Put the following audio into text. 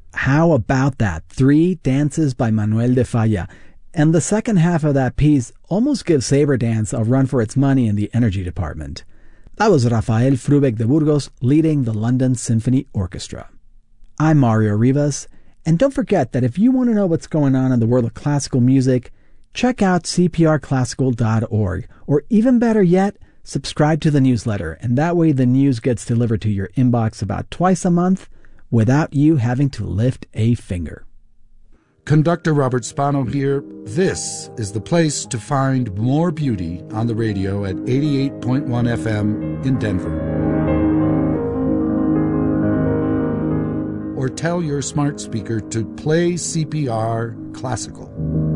How about that? 3 dances by Manuel de Falla. And the second half of that piece almost gives Sabre Dance a run for its money in the energy department. That was Rafael Frubeck de Burgos leading the London Symphony Orchestra. I'm Mario Rivas, and don't forget that if you want to know what's going on in the world of classical music, check out cprclassical.org, or even better yet, subscribe to the newsletter, and that way the news gets delivered to your inbox about twice a month without you having to lift a finger. Conductor Robert Spano here. This is the place to find more beauty on the radio at 88.1 FM in Denver. Or tell your smart speaker to play CPR Classical.